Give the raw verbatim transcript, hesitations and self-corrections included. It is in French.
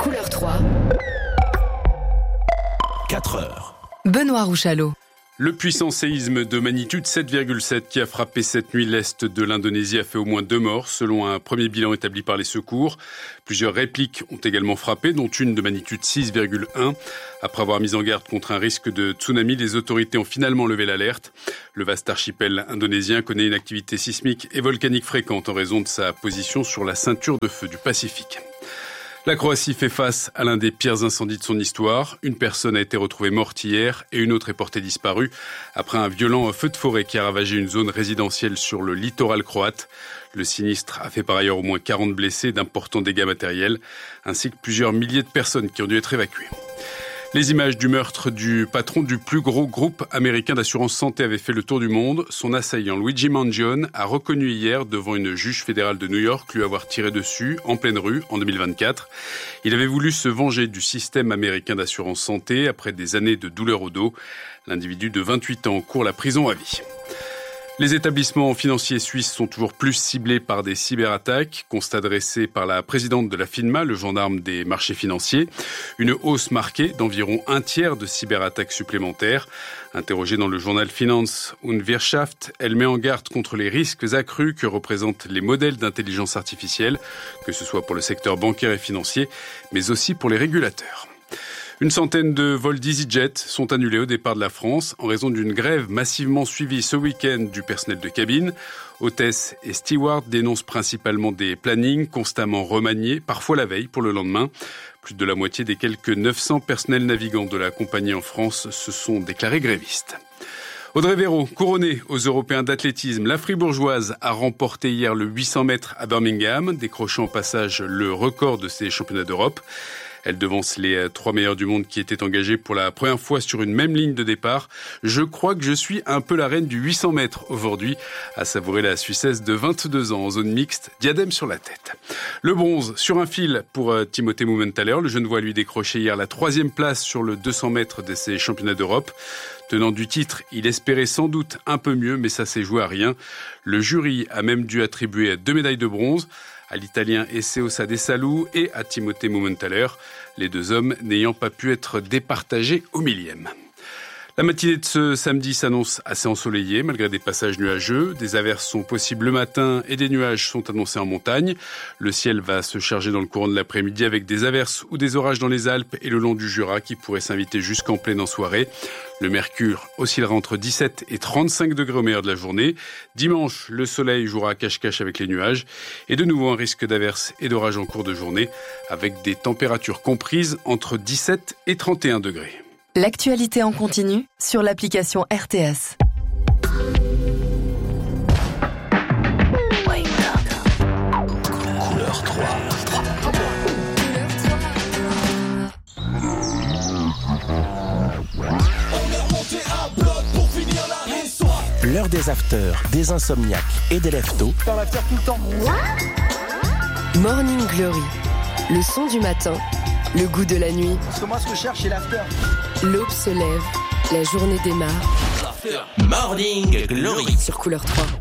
Couleur trois. quatre heures. Benoît Rouchalot. Le puissant séisme de magnitude sept virgule sept qui a frappé cette nuit l'est de l'Indonésie a fait au moins deux morts, selon un premier bilan établi par les secours. Plusieurs répliques ont également frappé, dont une de magnitude six virgule un. Après avoir mis en garde contre un risque de tsunami, les autorités ont finalement levé l'alerte. Le vaste archipel indonésien connaît une activité sismique et volcanique fréquente en raison de sa position sur la ceinture de feu du Pacifique. La Croatie fait face à l'un des pires incendies de son histoire. Une personne a été retrouvée morte hier et une autre est portée disparue après un violent feu de forêt qui a ravagé une zone résidentielle sur le littoral croate. Le sinistre a fait par ailleurs au moins quarante blessés, d'importants dégâts matériels, ainsi que plusieurs milliers de personnes qui ont dû être évacuées. Les images du meurtre du patron du plus gros groupe américain d'assurance santé avaient fait le tour du monde. Son assaillant, Luigi Mangione, a reconnu hier devant une juge fédérale de New York lui avoir tiré dessus en pleine rue en deux mille vingt-quatre. Il avait voulu se venger du système américain d'assurance santé après des années de douleur au dos. L'individu de vingt-huit ans court la prison à vie. Les établissements financiers suisses sont toujours plus ciblés par des cyberattaques, constat dressé par la présidente de la FINMA, le gendarme des marchés financiers. Une hausse marquée d'environ un tiers de cyberattaques supplémentaires. Interrogée dans le journal Finanz und Wirtschaft, elle met en garde contre les risques accrus que représentent les modèles d'intelligence artificielle, que ce soit pour le secteur bancaire et financier, mais aussi pour les régulateurs. Une centaine de vols d'EasyJet sont annulés au départ de la France en raison d'une grève massivement suivie ce week-end du personnel de cabine. Hôtesses et stewards dénoncent principalement des plannings constamment remaniés, parfois la veille pour le lendemain. Plus de la moitié des quelques neuf cents personnels navigants de la compagnie en France se sont déclarés grévistes. Audrey Véro, couronnée aux Européens d'athlétisme, la Fribourgeoise a remporté hier le huit cents mètres à Birmingham, décrochant au passage le record de ces championnats d'Europe. Elle devance les trois meilleurs du monde qui étaient engagés pour la première fois sur une même ligne de départ. Je crois que je suis un peu la reine du huit cents mètres aujourd'hui, à savourer la Suissesse de vingt-deux ans en zone mixte, diadème sur la tête. Le bronze sur un fil pour Timothée Mumenthaler. Le Genevois lui décroché hier la troisième place sur le deux cents mètres de ces championnats d'Europe. Tenant du titre, il espérait sans doute un peu mieux, mais ça s'est joué à rien. Le jury a même dû attribuer deux médailles de bronze à l'Italien Eseosa De Salou et à Timothée Mumenthaler, les deux hommes n'ayant pas pu être départagés au millième. La matinée de ce samedi s'annonce assez ensoleillée, malgré des passages nuageux. Des averses sont possibles le matin et des nuages sont annoncés en montagne. Le ciel va se charger dans le courant de l'après-midi avec des averses ou des orages dans les Alpes et le long du Jura qui pourraient s'inviter jusqu'en pleine en soirée. Le mercure oscillera entre dix-sept et trente-cinq degrés au meilleur de la journée. Dimanche, le soleil jouera cache-cache avec les nuages. Et de nouveau un risque d'averses et d'orages en cours de journée avec des températures comprises entre dix-sept et trente et un degrés. L'actualité en continu sur l'application R T S. Couleur trois. L'heure des afters, des insomniaques et des leftos. Dans l'after tout le temps. Morning Glory, le son du matin, le goût de la nuit. Parce que moi, ce que je cherche, c'est l'after. L'aube se lève, la journée démarre. Morning Glory Sur Couleur trois.